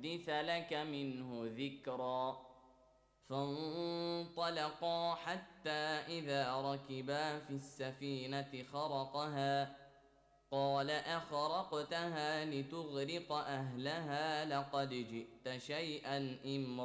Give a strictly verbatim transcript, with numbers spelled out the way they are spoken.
نحدث لك منه ذكرا. فانطلقا حتى إذا ركبا في السفينة خرقها قال أخرقتها لتغرق أهلها لقد جئت شيئا إمرا